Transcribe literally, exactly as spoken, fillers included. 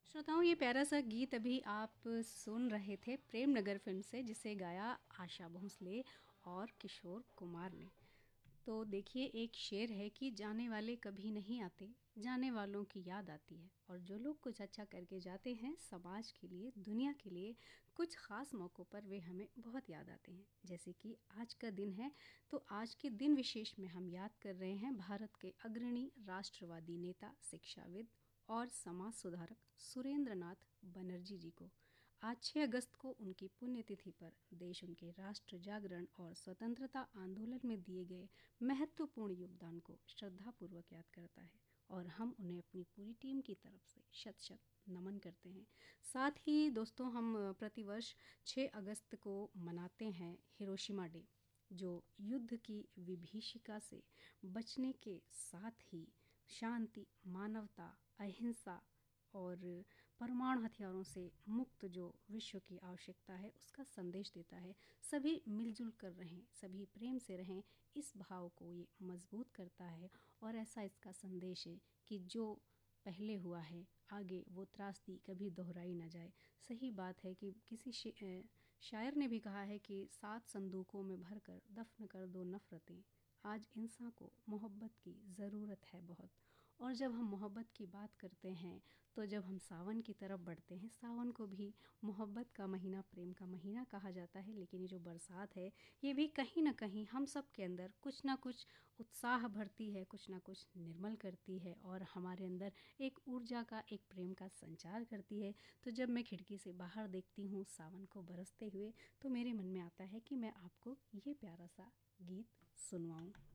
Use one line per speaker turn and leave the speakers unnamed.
श्रोताओं, ये प्यारा सा गीत अभी आप सुन रहे थे प्रेम नगर फिल्म से, जिसे गाया आशा भोसले और किशोर कुमार ने। तो देखिए, एक शेर है कि जाने वाले कभी नहीं आते, जाने वालों की याद आती है। और जो लोग कुछ अच्छा करके जाते हैं समाज के लिए, दुनिया के लिए, कुछ ख़ास मौक़ों पर वे हमें बहुत याद आते हैं। जैसे कि आज का दिन है, तो आज के दिन विशेष में हम याद कर रहे हैं भारत के अग्रणी राष्ट्रवादी नेता, शिक्षाविद और समाज सुधारक सुरेंद्र नाथ बनर्जी जी को। आज छह अगस्त को उनकी पुण्यतिथि पर देश उनके राष्ट्र जागरण और स्वतंत्रता आंदोलन में दिए गए महत्वपूर्ण योगदान को श्रद्धापूर्वक याद करता है, और हम उन्हें अपनी पूरी टीम की तरफ से शत शत नमन करते हैं। साथ ही दोस्तों, हम प्रतिवर्ष छह अगस्त को मनाते हैं हिरोशिमा डे, जो युद्ध की विभीषिका से बचने के साथ ही शांति, मानवता, अहिंसा और परमाणु हथियारों से मुक्त जो विश्व की आवश्यकता है, उसका संदेश देता है। सभी मिलजुल कर रहें, सभी प्रेम से रहें, इस भाव को ये मजबूत करता है। और ऐसा इसका संदेश है कि जो पहले हुआ है, आगे वो त्रासदी कभी दोहराई ना जाए। सही बात है कि किसी शायर ने भी कहा है कि सात संदूकों में भरकर दफन कर दो नफ़रतें, आज इंसान को मोहब्बत की ज़रूरत है बहुत। और जब हम मोहब्बत की बात करते हैं, तो जब हम सावन की तरफ बढ़ते हैं, सावन को भी मोहब्बत का महीना, प्रेम का महीना कहा जाता है। लेकिन ये जो बरसात है, ये भी कहीं ना कहीं हम सब के अंदर कुछ ना कुछ उत्साह भरती है, कुछ ना कुछ निर्मल करती है, और हमारे अंदर एक ऊर्जा का, एक प्रेम का संचार करती है। तो जब मैं खिड़की से बाहर देखती हूँ सावन को बरसते हुए, तो मेरे मन में आता है कि मैं आपको ये प्यारा सा गीत सुनवाऊँ।